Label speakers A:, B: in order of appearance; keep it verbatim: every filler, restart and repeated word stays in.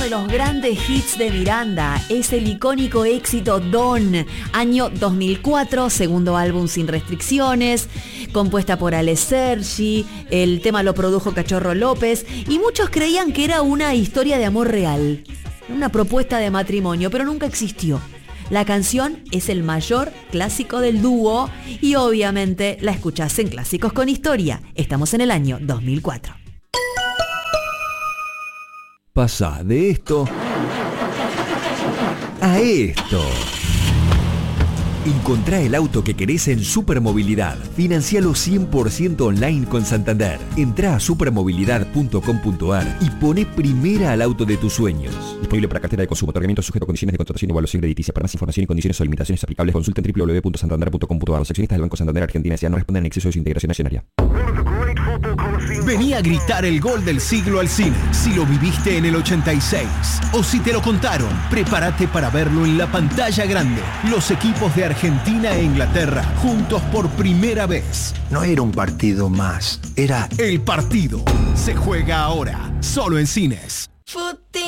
A: de los grandes hits de Miranda es el icónico éxito Don, año dos mil cuatro, segundo álbum sin restricciones, compuesta por Ale Sergi, el tema lo produjo Cachorro López y muchos creían que era una historia de amor real, una propuesta de matrimonio, pero nunca existió. La canción es el mayor clásico del dúo y obviamente la escuchás en Clásicos con Historia. Estamos en el año dos mil cuatro.
B: Pasá de esto a esto. Encontrá el auto que querés en Supermovilidad. Financialo cien por ciento online con Santander. Entrá a supermovilidad punto com punto ar y poné primera al auto de tus sueños. Disponible para cartera de consumo. Otorgamiento sujeto a condiciones de contratación y evaluación crediticia. Para más información y condiciones o limitaciones aplicables, consulta en doble u doble u doble u punto santander punto com punto ar. Los accionistas del Banco Santander Argentina S A no responden en exceso de su integración accionaria.
C: Vení a gritar el gol del siglo al cine. Si lo viviste en el ochenta y seis o si te lo contaron, prepárate para verlo en la pantalla grande. Los equipos de Argentina e Inglaterra juntos por primera vez.
D: No era un partido más, era
C: el partido. Se juega ahora, solo en cines.
E: Footing.